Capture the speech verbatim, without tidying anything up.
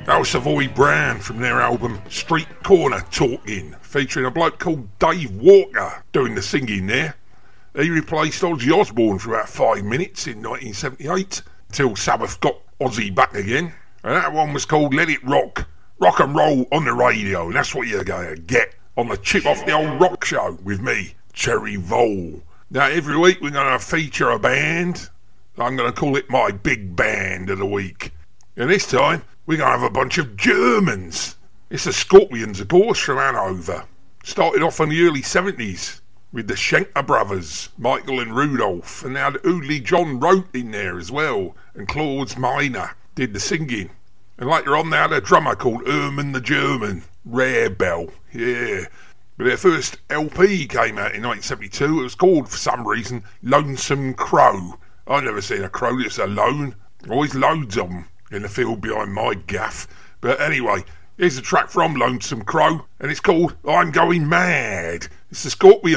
That was Savoy Brown from their album Street Corner Talking, featuring a bloke called Dave Walker doing the singing there. He replaced Ozzy Osbourne for about five minutes in nineteen seventy-eight, till Sabbath got Ozzy back again. And that one was called Let It Rock. Rock and roll on the radio, and that's what you're going to get on the Chip Off the Old Rock show with me, Cherry Vole. Now, every week we're going to feature a band. I'm going to call it my big band of the week. And this time, we're going to have a bunch of Germans. It's the Scorpions, of course, from Hanover. Started off in the early seventies with the Schenker brothers, Michael and Rudolph. And now the Oodley John wrote in there as well. And Claude Miner did the singing. And later on, they had a drummer called Herman the German. Rare Bell, yeah. But their first L P came out in nineteen seventy-two. It was called, for some reason, Lonesome Crow. I've never seen a crow that's alone. Always loads of them in the field behind my gaff. But anyway, here's a track from Lonesome Crow, and it's called I'm Going Mad. It's the Scorpions.